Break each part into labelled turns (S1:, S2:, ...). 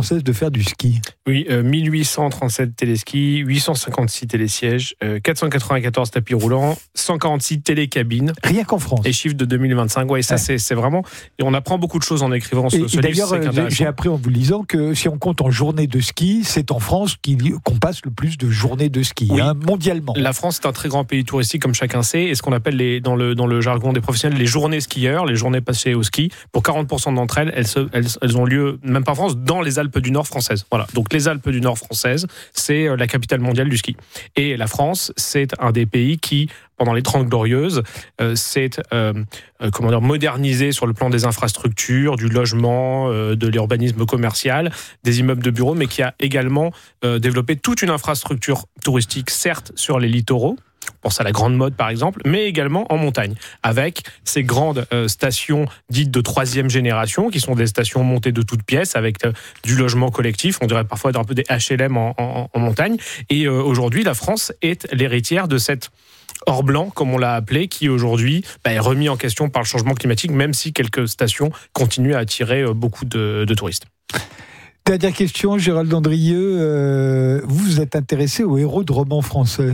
S1: française de faire du ski.
S2: Oui, 1837 téléskis, 856 télésièges, 494 tapis roulants, 146 télécabines.
S1: Rien qu'en France.
S2: Et chiffre de 2025. Ouais, ça, c'est vraiment... Et on apprend beaucoup de choses en écrivant ce livre.
S1: D'ailleurs, j'ai appris en vous lisant que si on compte en journées de ski, c'est en France qu'on passe le plus de journées de ski, oui. Mondialement.
S2: La France est un très grand pays touristique, comme chacun sait, et ce qu'on appelle dans le jargon des professionnels les journées skieurs, les journées passées au ski. Pour 40% d'entre elles, elles ont lieu, même pas en France, dans les Alpes du Nord françaises. Voilà. Donc les Alpes du Nord françaises, c'est la capitale mondiale du ski. Et la France, c'est un des pays qui, pendant les 30 Glorieuses, s'est modernisé sur le plan des infrastructures, du logement, de l'urbanisme commercial, des immeubles de bureaux, mais qui a également développé toute une infrastructure touristique, certes sur les littoraux, on pense à la Grande Motte par exemple, mais également en montagne, avec ces grandes stations dites de troisième génération, qui sont des stations montées de toutes pièces, avec du logement collectif, on dirait parfois un peu des HLM en montagne. Et aujourd'hui, la France est l'héritière de cette or blanc, comme on l'a appelé, qui aujourd'hui est remis en question par le changement climatique, même si quelques stations continuent à attirer beaucoup de touristes.
S1: Dernière question, Gérald Dandrieux, vous vous êtes intéressé aux héros de romans français.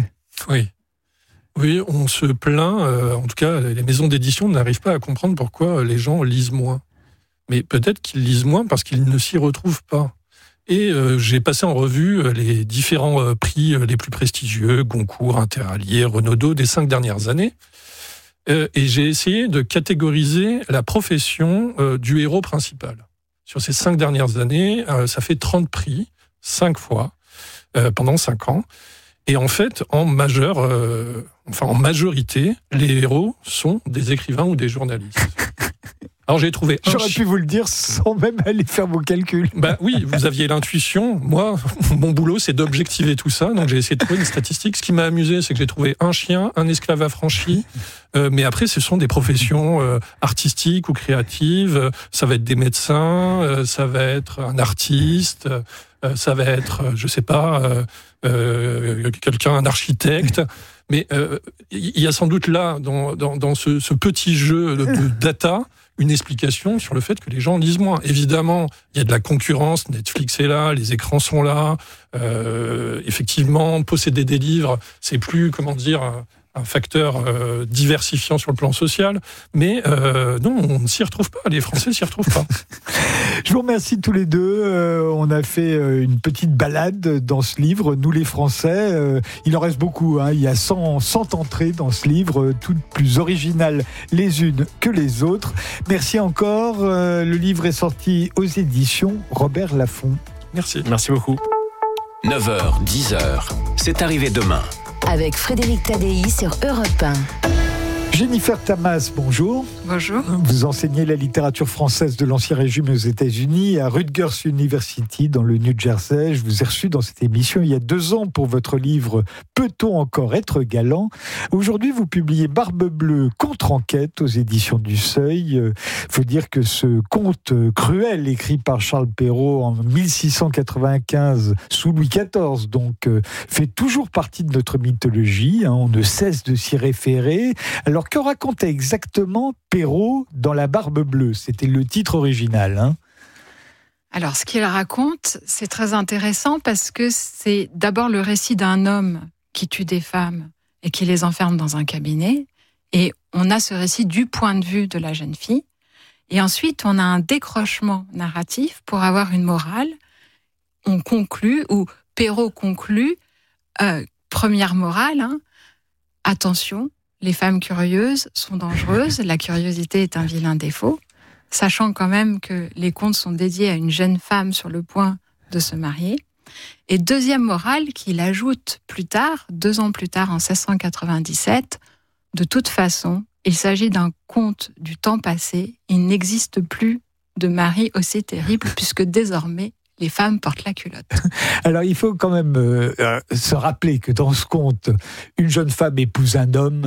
S3: Oui, on se plaint, en tout cas les maisons d'édition n'arrivent pas à comprendre pourquoi les gens lisent moins. Mais peut-être qu'ils lisent moins parce qu'ils ne s'y retrouvent pas. Et j'ai passé en revue les différents prix les plus prestigieux, Goncourt, Interallié, Renaudot, des 5 dernières années. Et j'ai essayé de catégoriser la profession du héros principal. Sur ces 5 dernières années, ça fait 30 prix, 5 fois, pendant 5 ans. Et en fait, en majorité, les héros sont des écrivains ou des journalistes. Alors j'ai trouvé...
S1: J'aurais pu vous le dire sans même aller faire vos calculs.
S3: Oui, vous aviez l'intuition. Moi, mon boulot, c'est d'objectiver tout ça. Donc j'ai essayé de trouver une statistique. Ce qui m'a amusé, c'est que j'ai trouvé un chien, un esclave affranchi. Mais après, ce sont des professions artistiques ou créatives. Ça va être des médecins, ça va être un artiste, ça va être, je sais pas, quelqu'un, un architecte. Mais il y a sans doute là, dans ce petit jeu de data, une explication sur le fait que les gens lisent moins. Évidemment, il y a de la concurrence, Netflix est là, les écrans sont là. Effectivement, posséder des livres, c'est plus, un facteur diversifiant sur le plan social. Mais non, on ne s'y retrouve pas. Les Français ne s'y retrouvent pas.
S1: Je vous remercie tous les deux. On a fait une petite balade dans ce livre, Nous les Français. Il en reste beaucoup. Il y a 100 entrées dans ce livre, toutes plus originales les unes que les autres. Merci encore. Le livre est sorti aux éditions Robert Laffont.
S3: Merci.
S2: Merci beaucoup.
S4: 9h, 10h, c'est arrivé demain.
S5: Avec Frédéric Tadei sur Europe 1.
S1: Jennifer Tamas, bonjour.
S6: Bonjour.
S1: Vous enseignez la littérature française de l'Ancien Régime aux États-Unis à Rutgers University dans le New Jersey. Je vous ai reçu dans cette émission il y a 2 ans pour votre livre « Peut-on encore être galant ?» Aujourd'hui, vous publiez Barbe Bleue contre-enquête aux éditions du Seuil. Il faut dire que ce conte cruel écrit par Charles Perrault en 1695 sous Louis XIV donc fait toujours partie de notre mythologie. On ne cesse de s'y référer. Alors, que racontait exactement Perrault dans La Barbe Bleue ? C'était le titre original.
S6: Alors, ce qu'il raconte, c'est très intéressant parce que c'est d'abord le récit d'un homme qui tue des femmes et qui les enferme dans un cabinet. Et on a ce récit du point de vue de la jeune fille. Et ensuite, on a un décrochement narratif pour avoir une morale. On conclut, ou Perrault conclut, première morale, attention, les femmes curieuses sont dangereuses, la curiosité est un vilain défaut, sachant quand même que les contes sont dédiés à une jeune femme sur le point de se marier. Et deuxième morale qu'il ajoute plus tard, 2 ans plus tard, en 1697, de toute façon, il s'agit d'un conte du temps passé, il n'existe plus de mari aussi terrible puisque désormais, les femmes portent la culotte.
S1: Alors, il faut quand même se rappeler que dans ce conte, une jeune femme épouse un homme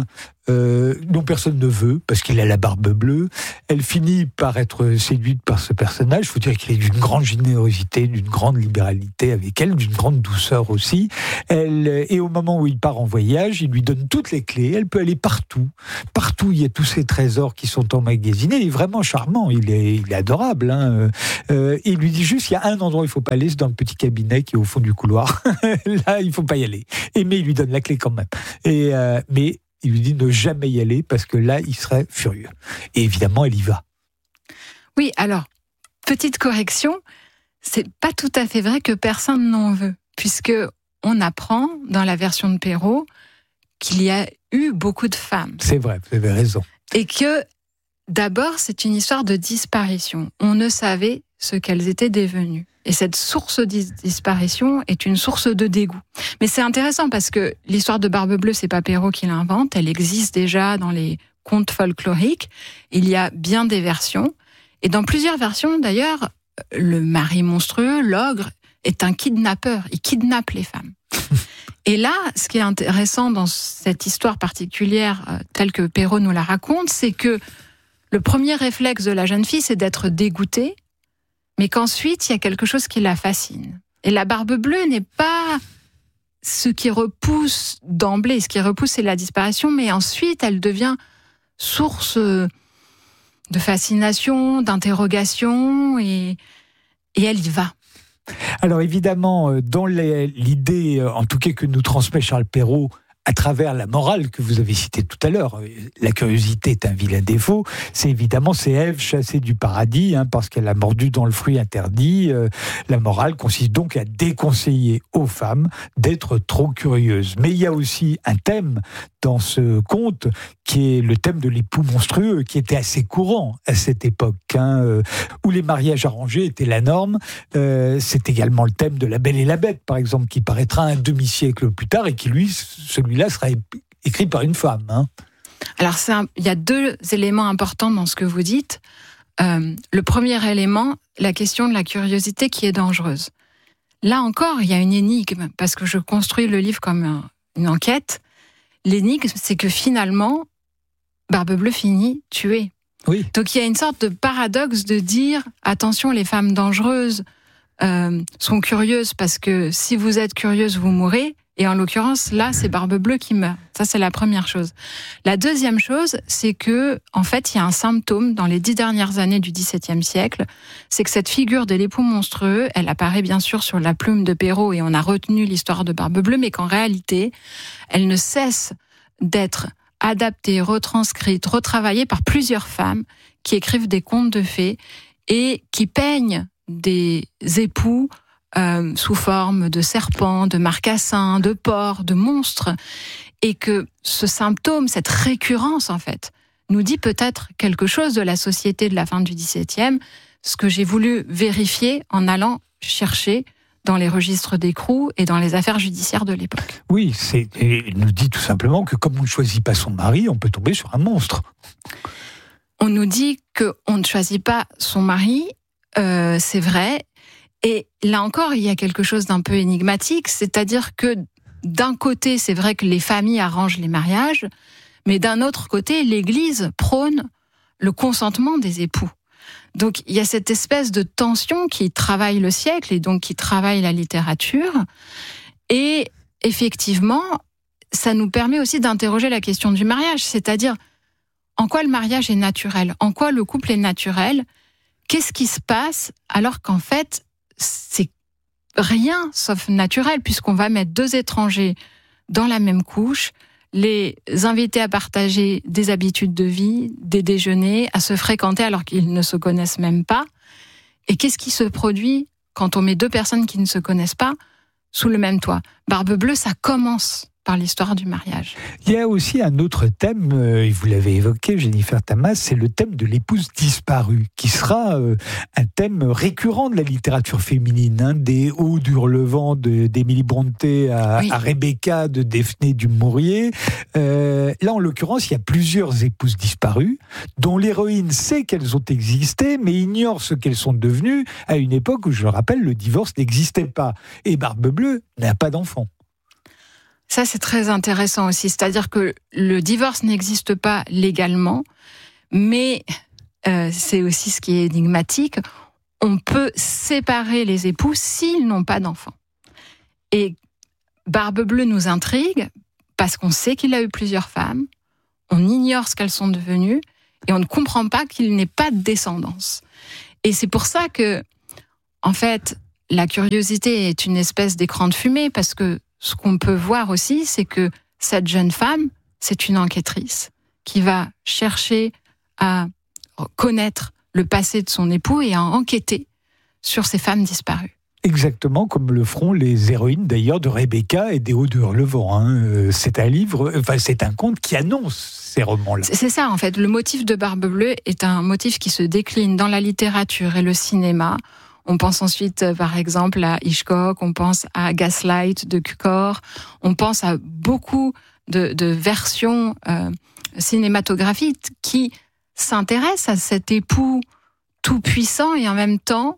S1: dont personne ne veut, parce qu'il a la barbe bleue. Elle finit par être séduite par ce personnage. Il faut dire qu'il est d'une grande générosité, d'une grande libéralité avec elle, d'une grande douceur aussi. Et au moment où il part en voyage, il lui donne toutes les clés. Elle peut aller partout. Partout, il y a tous ces trésors qui sont emmagasinés. Il est vraiment charmant. Il est adorable. Hein. Il lui dit juste, il y a un endroit où il ne faut pas aller, c'est dans le petit cabinet qui est au fond du couloir. Là, il ne faut pas y aller. Mais il lui donne la clé quand même. Mais il lui dit ne jamais y aller parce que là, il serait furieux. Et évidemment, elle y va.
S6: Oui, alors, petite correction, c'est pas tout à fait vrai que personne n'en veut, puisque on apprend dans la version de Perrault qu'il y a eu beaucoup de femmes.
S1: C'est vrai, vous avez raison.
S6: Et que, d'abord, c'est une histoire de disparition. On ne savait ce qu'elles étaient devenues. Et cette source de disparition est une source de dégoût. Mais c'est intéressant parce que l'histoire de Barbe Bleue, c'est pas Perrault qui l'invente, elle existe déjà dans les contes folkloriques. Il y a bien des versions. Et dans plusieurs versions, d'ailleurs, le mari monstrueux, l'ogre, est un kidnappeur. Il kidnappe les femmes. Et là, ce qui est intéressant dans cette histoire particulière, telle que Perrault nous la raconte, c'est que le premier réflexe de la jeune fille, c'est d'être dégoûtée, mais qu'ensuite, il y a quelque chose qui la fascine. Et la Barbe Bleue n'est pas ce qui repousse d'emblée. Ce qui repousse, c'est la disparition, mais ensuite, elle devient source de fascination, d'interrogation, et elle y va.
S1: Alors évidemment, dans l'idée, en tout cas que nous transmet Charles Perrault, à travers la morale que vous avez citée tout à l'heure, la curiosité est un vilain défaut, c'est Ève chassée du paradis, parce qu'elle a mordu dans le fruit interdit. La morale consiste donc à déconseiller aux femmes d'être trop curieuses. Mais il y a aussi un thème dans ce conte qui est le thème de l'époux monstrueux, qui était assez courant à cette époque, où les mariages arrangés étaient la norme. C'est également le thème de La Belle et la Bête, par exemple, qui paraîtra un demi-siècle plus tard et qui, celui-là, sera écrit par une femme.
S6: Alors, il y a deux éléments importants dans ce que vous dites. Le premier élément, la question de la curiosité qui est dangereuse. Là encore, il y a une énigme, parce que je construis le livre comme une enquête. L'énigme, c'est que finalement, Barbe Bleue finit tuée.
S1: Oui.
S6: Donc il y a une sorte de paradoxe de dire attention, les femmes dangereuses sont curieuses parce que si vous êtes curieuse, vous mourrez. Et en l'occurrence, là, c'est Barbe Bleue qui meurt. Ça, c'est la première chose. La deuxième chose, c'est que, en fait, il y a un symptôme dans les 10 dernières années du XVIIe siècle, c'est que cette figure de l'époux monstrueux, elle apparaît bien sûr sur la plume de Perrault et on a retenu l'histoire de Barbe Bleue, mais qu'en réalité, elle ne cesse d'être adaptée, retranscrite, retravaillée par plusieurs femmes qui écrivent des contes de fées et qui peignent des époux sous forme de serpents, de marcassins, de porcs, de monstres, et que ce symptôme, cette récurrence en fait, nous dit peut-être quelque chose de la société de la fin du XVIIe, ce que j'ai voulu vérifier en allant chercher dans les registres d'écrou et dans les affaires judiciaires de l'époque.
S1: Oui, il nous dit tout simplement que comme on ne choisit pas son mari, on peut tomber sur un monstre.
S6: On nous dit qu'on ne choisit pas son mari, c'est vrai. Et là encore, il y a quelque chose d'un peu énigmatique, c'est-à-dire que d'un côté, c'est vrai que les familles arrangent les mariages, mais d'un autre côté, l'Église prône le consentement des époux. Donc il y a cette espèce de tension qui travaille le siècle et donc qui travaille la littérature. Et effectivement, ça nous permet aussi d'interroger la question du mariage, c'est-à-dire en quoi le mariage est naturel, en quoi le couple est naturel, qu'est-ce qui se passe alors qu'en fait, c'est rien sauf naturel, puisqu'on va mettre deux étrangers dans la même couche, les inviter à partager des habitudes de vie, des déjeuners, à se fréquenter alors qu'ils ne se connaissent même pas. Et qu'est-ce qui se produit quand on met deux personnes qui ne se connaissent pas sous le même toit ? Barbe Bleue, ça commence par l'histoire du mariage.
S1: Il y a aussi un autre thème, et vous l'avez évoqué, Jennifer Tamas, c'est le thème de l'épouse disparue, qui sera un thème récurrent de la littérature féminine, des Hauts d'Hurlevent d'Émilie Brontë à Rebecca de Daphné du Maurier. Là, en l'occurrence, il y a plusieurs épouses disparues, dont l'héroïne sait qu'elles ont existé, mais ignore ce qu'elles sont devenues, à une époque où, je le rappelle, le divorce n'existait pas. Et Barbe Bleue n'a pas d'enfant.
S6: Ça, c'est très intéressant aussi. C'est-à-dire que le divorce n'existe pas légalement, mais c'est aussi ce qui est énigmatique. On peut séparer les époux s'ils n'ont pas d'enfants. Et Barbe Bleue nous intrigue parce qu'on sait qu'il a eu plusieurs femmes, on ignore ce qu'elles sont devenues et on ne comprend pas qu'il n'ait pas de descendance. Et c'est pour ça que, en fait, la curiosité est une espèce d'écran de fumée, parce que ce qu'on peut voir aussi, c'est que cette jeune femme, c'est une enquêtrice qui va chercher à connaître le passé de son époux et à enquêter sur ces femmes disparues.
S1: Exactement comme le feront les héroïnes d'ailleurs de Rebecca et des Hauts de Hurlevent. C'est un conte qui annonce ces romans-là.
S6: C'est ça en fait. Le motif de Barbe Bleue est un motif qui se décline dans la littérature et le cinéma. On pense ensuite, par exemple, à Hitchcock, on pense à Gaslight de Cukor, on pense à beaucoup de versions cinématographiques qui s'intéressent à cet époux tout-puissant et en même temps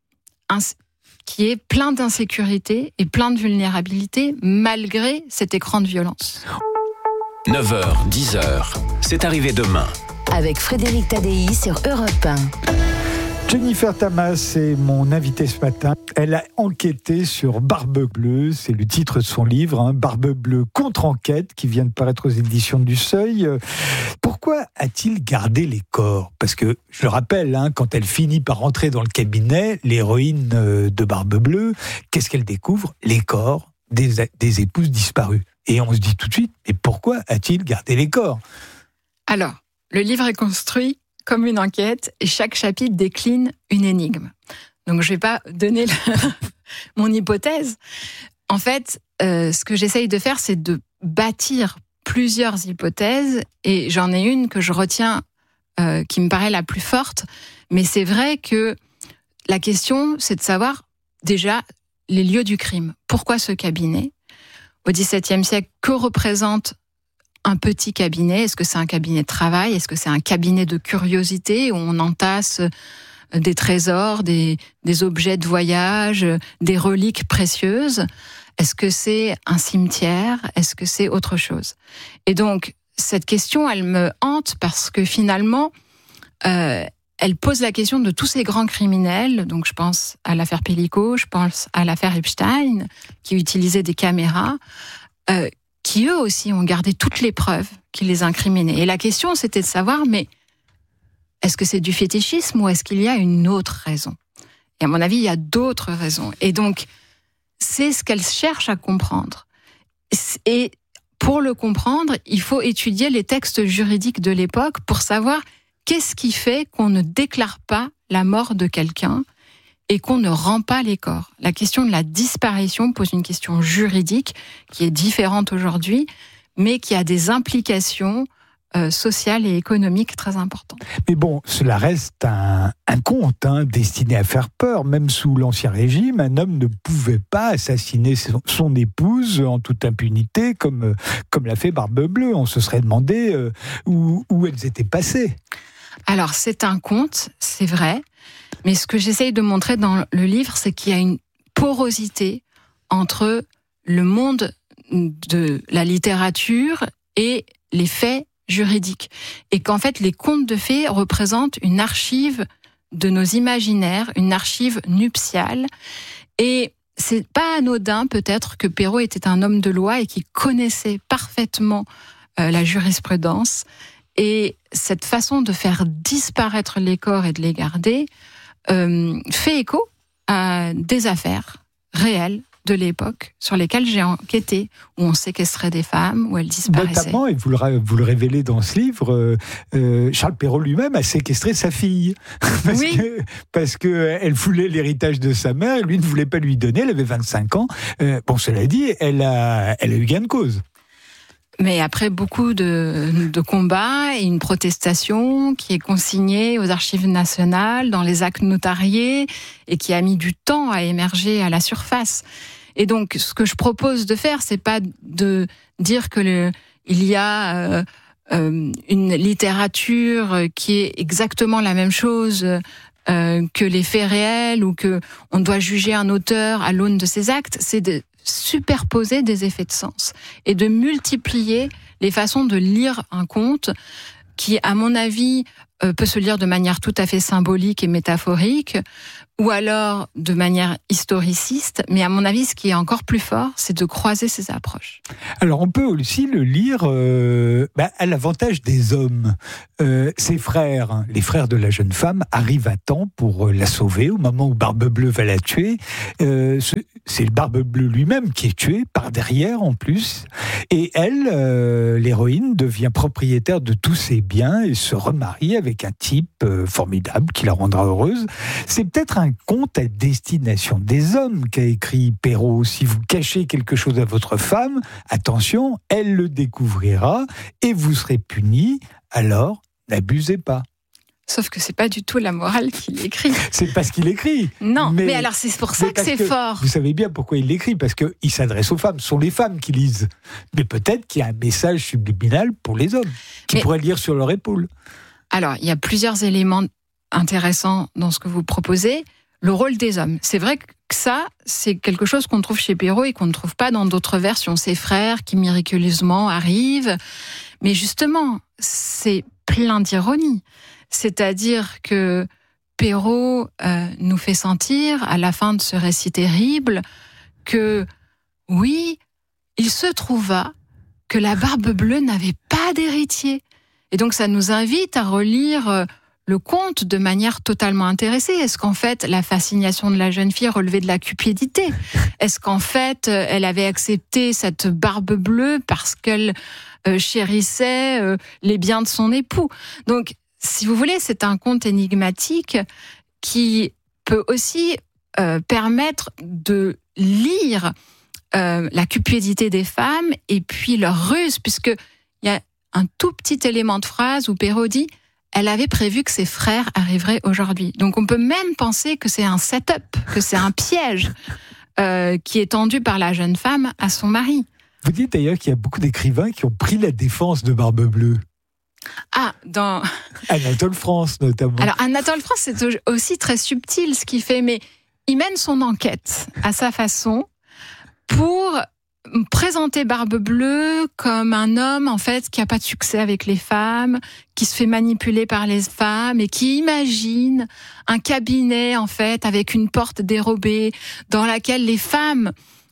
S6: qui est plein d'insécurité et plein de vulnérabilité malgré cet écran de violence.
S4: 9h, 10h, c'est arrivé demain.
S5: Avec Frédéric Tadei sur Europe 1.
S1: Jennifer Tamas est mon invitée ce matin. Elle a enquêté sur Barbe Bleue, c'est le titre de son livre, Barbe Bleue contre-enquête, qui vient de paraître aux éditions du Seuil. Pourquoi a-t-il gardé les corps ? Parce que, je le rappelle, quand elle finit par rentrer dans le cabinet, l'héroïne de Barbe Bleue, qu'est-ce qu'elle découvre ? Les corps des épouses disparues. Et on se dit tout de suite, mais pourquoi a-t-il gardé les corps ?
S6: Alors, le livre est construit comme une enquête, et chaque chapitre décline une énigme. Donc je ne vais pas donner mon hypothèse. En fait, ce que j'essaye de faire, c'est de bâtir plusieurs hypothèses, et j'en ai une que je retiens, qui me paraît la plus forte, mais c'est vrai que la question, c'est de savoir déjà les lieux du crime. Pourquoi ce cabinet ? Au XVIIe siècle, que représente un petit cabinet? Est-ce que c'est un cabinet de travail? Est-ce que c'est un cabinet de curiosité où on entasse des trésors, des objets de voyage, des reliques précieuses? Est-ce que c'est un cimetière? Est-ce que c'est autre chose? Et donc, cette question, elle me hante parce que finalement, elle pose la question de tous ces grands criminels. Donc, je pense à l'affaire Pellico, je pense à l'affaire Epstein, qui utilisaient des caméras, qui eux aussi ont gardé toutes les preuves qui les incriminaient. Et la question, c'était de savoir, mais est-ce que c'est du fétichisme ou est-ce qu'il y a une autre raison ? Et à mon avis, il y a d'autres raisons. Et donc, c'est ce qu'elle cherche à comprendre. Et pour le comprendre, il faut étudier les textes juridiques de l'époque pour savoir qu'est-ce qui fait qu'on ne déclare pas la mort de quelqu'un et qu'on ne rend pas les corps. La question de la disparition pose une question juridique qui est différente aujourd'hui, mais qui a des implications sociales et économiques très importantes.
S1: Mais bon, cela reste un conte destiné à faire peur. Même sous l'Ancien Régime, un homme ne pouvait pas assassiner son épouse en toute impunité, comme l'a fait Barbe Bleue. On se serait demandé où elles étaient passées.
S6: Alors, c'est un conte, c'est vrai. Mais ce que j'essaye de montrer dans le livre, c'est qu'il y a une porosité entre le monde de la littérature et les faits juridiques. Et qu'en fait, les contes de fées représentent une archive de nos imaginaires, une archive nuptiale. Et c'est pas anodin, peut-être, que Perrault était un homme de loi et qui connaissait parfaitement la jurisprudence. Et cette façon de faire disparaître les corps et de les garder fait écho à des affaires réelles de l'époque sur lesquelles j'ai enquêté, où on séquestrait des femmes, où elles disparaissaient.
S1: Notamment, et vous le révélez dans ce livre, Charles Perrault lui-même a séquestré sa fille. Parce que elle voulait l'héritage de sa mère, et lui ne voulait pas lui donner, elle avait 25 ans. Bon, cela dit, elle a eu gain de cause.
S6: Mais après beaucoup de combats et une protestation qui est consignée aux archives nationales, dans les actes notariés, et qui a mis du temps à émerger à la surface. Et donc, ce que je propose de faire, c'est pas de dire que il y a une littérature qui est exactement la même chose que les faits réels, ou que on doit juger un auteur à l'aune de ses actes. C'est de superposer des effets de sens et de multiplier les façons de lire un conte qui, à mon avis, peut se lire de manière tout à fait symbolique et métaphorique, ou alors de manière historiciste. Mais à mon avis, ce qui est encore plus fort, c'est de croiser ces approches.
S1: Alors, on peut aussi le lire à l'avantage des hommes. Ses frères, les frères de la jeune femme, arrivent à temps pour la sauver au moment où Barbe-Bleue va la tuer. C'est le Barbe-Bleue lui-même qui est tué, par derrière en plus. Et elle, l'héroïne, devient propriétaire de tous ses biens et se remarie avec un type formidable qui la rendra heureuse. C'est peut-être un conte à destination des hommes qu'a écrit Perrault. Si vous cachez quelque chose à votre femme, attention, elle le découvrira et vous serez puni, alors n'abusez pas.
S6: Sauf que c'est pas du tout la morale qu'il écrit.
S1: C'est pas ce qu'il écrit.
S6: Non, mais alors c'est pour ça que c'est fort.
S1: Vous savez bien pourquoi il l'écrit, parce qu'il s'adresse aux femmes. Ce sont les femmes qui lisent. Mais peut-être qu'il y a un message subliminal pour les hommes, qui pourraient lire sur leur épaule.
S6: Alors, il y a plusieurs éléments intéressants dans ce que vous proposez. Le rôle des hommes. C'est vrai que ça, c'est quelque chose qu'on trouve chez Perrault et qu'on ne trouve pas dans d'autres versions. Ses frères qui miraculeusement arrivent. Mais justement, c'est plein d'ironie. C'est-à-dire que Perrault nous fait sentir, à la fin de ce récit terrible, que oui, il se trouva que la Barbe-Bleue n'avait pas d'héritier. Et donc ça nous invite à relire le conte de manière totalement intéressée. Est-ce qu'en fait, la fascination de la jeune fille relevait de la cupidité ? Est-ce qu'en fait, elle avait accepté cette Barbe-Bleue parce qu'elle chérissait les biens de son époux ? Donc, si vous voulez, c'est un conte énigmatique qui peut aussi permettre de lire la cupidité des femmes et puis leur ruse, puisqu'il y a un tout petit élément de phrase où Perrault dit « Elle avait prévu que ses frères arriveraient aujourd'hui ». Donc on peut même penser que c'est un setup, que c'est un piège qui est tendu par la jeune femme à son mari.
S1: Vous dites d'ailleurs qu'il y a beaucoup d'écrivains qui ont pris la défense de Barbe-Bleue.
S6: Ah, dans
S1: Anatole France notamment.
S6: Alors Anatole France, c'est aussi très subtil ce qu'il fait, mais il mène son enquête à sa façon pour présenter Barbe-Bleue comme un homme en fait qui a pas de succès avec les femmes, qui se fait manipuler par les femmes et qui imagine un cabinet en fait avec une porte dérobée dans laquelle les femmes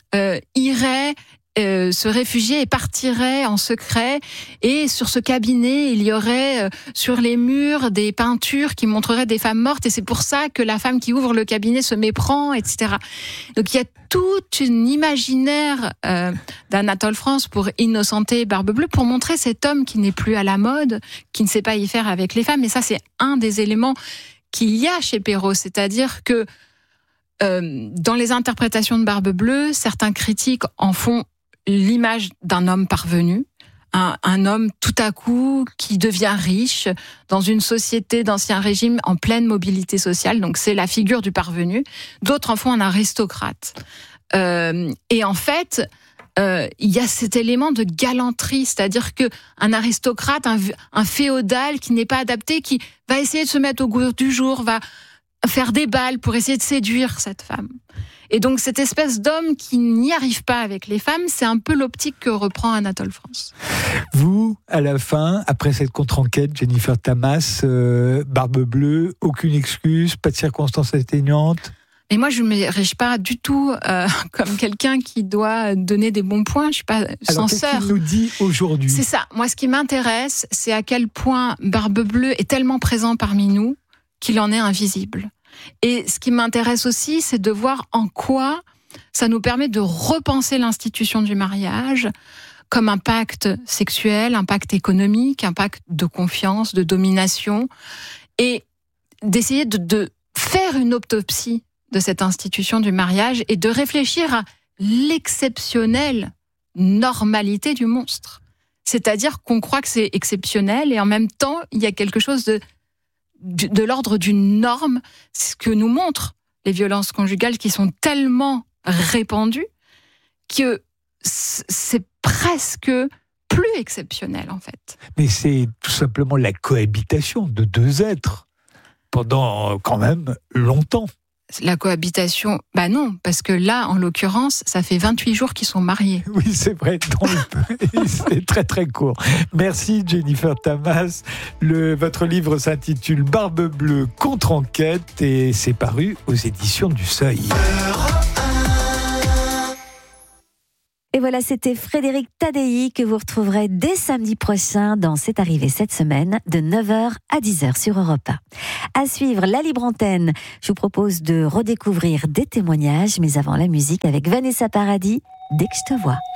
S6: iraient se réfugier et partirait en secret, et sur ce cabinet il y aurait sur les murs des peintures qui montreraient des femmes mortes, et c'est pour ça que la femme qui ouvre le cabinet se méprend, etc. Donc il y a tout un imaginaire d'Anatole France pour innocenter Barbe-Bleue, pour montrer cet homme qui n'est plus à la mode, qui ne sait pas y faire avec les femmes. Et ça, c'est un des éléments qu'il y a chez Perrault, c'est-à-dire que dans les interprétations de Barbe-Bleue, certains critiques en font l'image d'un homme parvenu, un homme tout à coup qui devient riche dans une société d'ancien régime en pleine mobilité sociale, donc c'est la figure du parvenu. D'autres en font un aristocrate. Et en fait, il y a cet élément de galanterie, c'est-à-dire que un aristocrate, un féodal qui n'est pas adapté, qui va essayer de se mettre au goût du jour, va faire des balles pour essayer de séduire cette femme. Et donc, cette espèce d'homme qui n'y arrive pas avec les femmes, c'est un peu l'optique que reprend Anatole France.
S1: Vous, à la fin, après cette contre-enquête, Jennifer Tamas, Barbe-Bleue, aucune excuse, pas de circonstances atténuantes ?
S6: Mais moi, je ne m'érige pas du tout comme quelqu'un qui doit donner des bons points. Je ne suis pas censeur.
S1: Qu'est-ce qu'il nous dit aujourd'hui ?
S6: C'est ça. Moi, ce qui m'intéresse, c'est à quel point Barbe-Bleue est tellement présent parmi nous qu'il en est invisible. Et ce qui m'intéresse aussi, c'est de voir en quoi ça nous permet de repenser l'institution du mariage comme un pacte sexuel, un pacte économique, un pacte de confiance, de domination, et d'essayer de faire une autopsie de cette institution du mariage et de réfléchir à l'exceptionnelle normalité du monstre. C'est-à-dire qu'on croit que c'est exceptionnel et en même temps, il y a quelque chose de l'ordre d'une norme, ce que nous montrent les violences conjugales qui sont tellement répandues que c'est presque plus exceptionnel en fait.
S1: Mais c'est tout simplement la cohabitation de deux êtres pendant quand même longtemps.
S6: La cohabitation, non, parce que là, en l'occurrence, ça fait 28 jours qu'ils sont mariés.
S1: Oui, c'est vrai, c'est très très court. Merci Jennifer Tamas. Votre livre s'intitule Barbe Bleue contre-enquête et c'est paru aux éditions du Seuil.
S7: Et voilà, c'était Frédéric Tadei que vous retrouverez dès samedi prochain dans C'est arrivé cette semaine de 9h à 10h sur Europe 1. À suivre la libre antenne, je vous propose de redécouvrir des témoignages, mais avant la musique avec Vanessa Paradis, Dès que je te vois.